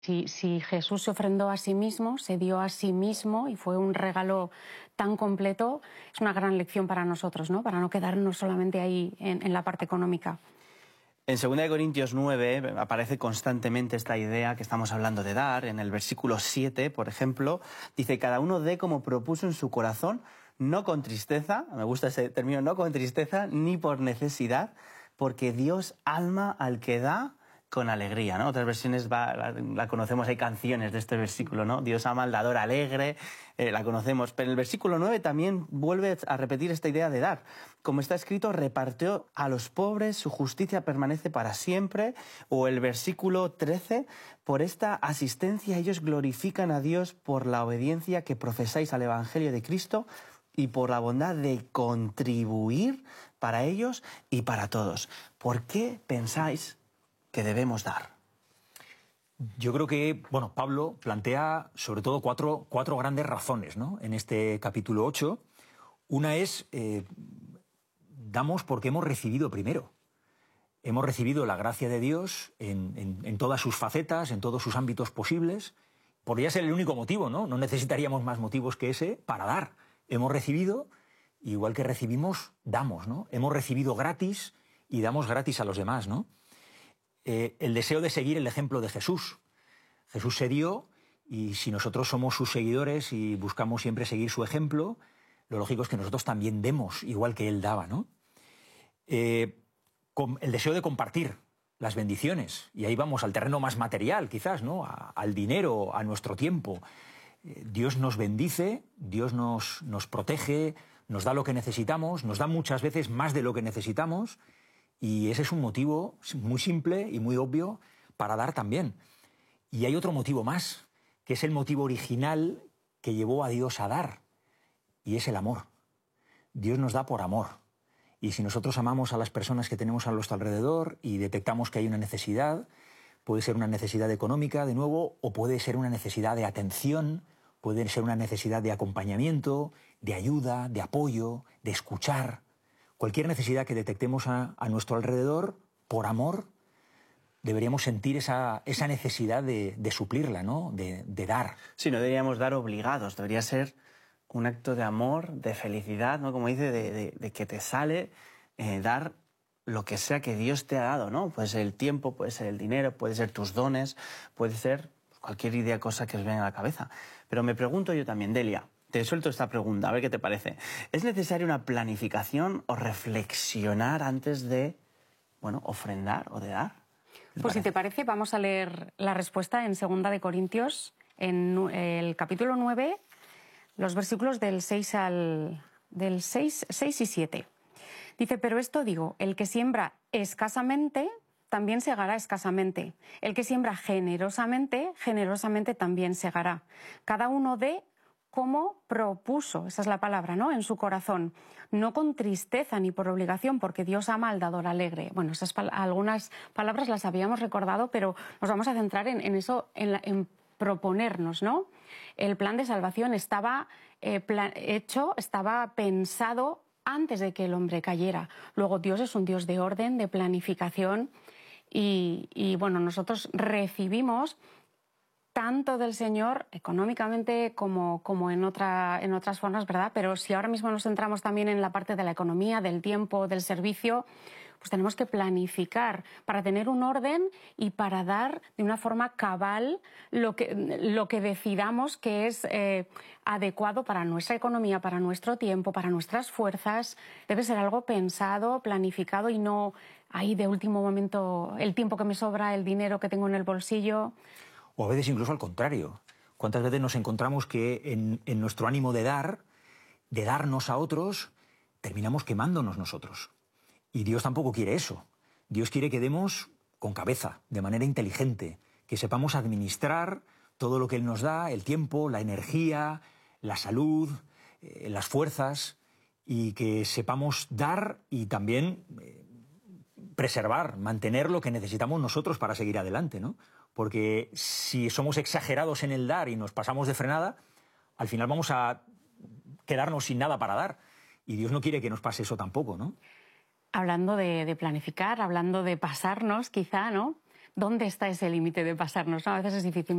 Si Jesús se ofrendó a sí mismo, se dio a sí mismo y fue un regalo tan completo, es una gran lección para nosotros, ¿no? Para no quedarnos solamente ahí en la parte económica. En 2 Corintios 9 aparece constantemente esta idea que estamos hablando de dar. En el versículo 7, por ejemplo, dice: cada uno dé como propuso en su corazón, no con tristeza, me gusta ese término, no con tristeza, ni por necesidad, porque Dios alma al que da con alegría, ¿no? Otras versiones la conocemos, hay canciones de este versículo, ¿no? Dios ama al dador alegre, la conocemos. Pero en el versículo 9 también vuelve a repetir esta idea de dar. Como está escrito, repartió a los pobres, su justicia permanece para siempre. O el versículo 13, por esta asistencia ellos glorifican a Dios por la obediencia que profesáis al Evangelio de Cristo y por la bondad de contribuir para ellos y para todos. ¿Por qué pensáis que debemos dar? Yo creo que, bueno, Pablo plantea sobre todo cuatro grandes razones, ¿no? En este capítulo 8. Una es, damos porque hemos recibido primero. Hemos recibido la gracia de Dios en todas sus facetas, en todos sus ámbitos posibles. Podría ser el único motivo, ¿no? No necesitaríamos más motivos que ese para dar. Hemos recibido, igual que recibimos, damos, ¿no? Hemos recibido gratis y damos gratis a los demás, ¿no? El deseo de seguir el ejemplo de Jesús. Jesús se dio, y si nosotros somos sus seguidores y buscamos siempre seguir su ejemplo, lo lógico es que nosotros también demos, igual que él daba, ¿no? El deseo de compartir las bendiciones, y ahí vamos al terreno más material, quizás, ¿no? Al dinero, a nuestro tiempo. Dios nos bendice, Dios nos protege, nos da lo que necesitamos, nos da muchas veces más de lo que necesitamos. Y ese es un motivo muy simple y muy obvio para dar también. Y hay otro motivo más, que es el motivo original que llevó a Dios a dar, y es el amor. Dios nos da por amor. Y si nosotros amamos a las personas que tenemos a nuestro alrededor y detectamos que hay una necesidad, puede ser una necesidad económica, de nuevo, o puede ser una necesidad de atención, puede ser una necesidad de acompañamiento, de ayuda, de apoyo, de escuchar. Cualquier necesidad que detectemos a nuestro alrededor, por amor, deberíamos sentir esa necesidad de suplirla, ¿no? De dar. Sí, no deberíamos dar obligados, debería ser un acto de amor, de felicidad, ¿no? Como dice, de que te sale dar lo que sea que Dios te ha dado, ¿no? Puede ser el tiempo, puede ser el dinero, puede ser tus dones, puede ser cualquier idea, cosa que os venga a la cabeza. Pero me pregunto yo también, Delia, te suelto esta pregunta, a ver qué te parece. ¿Es necesaria una planificación o reflexionar antes de, bueno, ofrendar o de dar? Pues si te parece, vamos a leer la respuesta en 2 Corintios, en el capítulo 9, los versículos del 6 y 7. Dice: pero esto digo, el que siembra escasamente, también segará escasamente. El que siembra generosamente, generosamente también segará. Cada uno dé como propuso, esa es la palabra, ¿no? En su corazón, no con tristeza ni por obligación, porque Dios ama al dador alegre. Bueno, algunas palabras las habíamos recordado, pero nos vamos a centrar en eso, en proponernos, ¿no? El plan de salvación estaba hecho, estaba pensado antes de que el hombre cayera. Luego Dios es un Dios de orden, de planificación, y bueno, nosotros recibimos tanto del Señor económicamente como en otras formas, ¿verdad? Pero si ahora mismo nos centramos también en la parte de la economía, del tiempo, del servicio, pues tenemos que planificar para tener un orden y para dar de una forma cabal lo que decidamos que es adecuado para nuestra economía, para nuestro tiempo, para nuestras fuerzas. Debe ser algo pensado, planificado y no ahí de último momento el tiempo que me sobra, el dinero que tengo en el bolsillo. O a veces incluso al contrario. ¿Cuántas veces nos encontramos que en nuestro ánimo de darnos a otros, terminamos quemándonos nosotros? Y Dios tampoco quiere eso. Dios quiere que demos con cabeza, de manera inteligente, que sepamos administrar todo lo que Él nos da, el tiempo, la energía, la salud, las fuerzas, y que sepamos dar y también preservar, mantener lo que necesitamos nosotros para seguir adelante, ¿no? Porque si somos exagerados en el dar y nos pasamos de frenada, al final vamos a quedarnos sin nada para dar. Y Dios no quiere que nos pase eso tampoco, ¿no? Hablando de planificar, hablando de pasarnos, quizá, ¿no? ¿Dónde está ese límite de pasarnos? ¿No? A veces es difícil.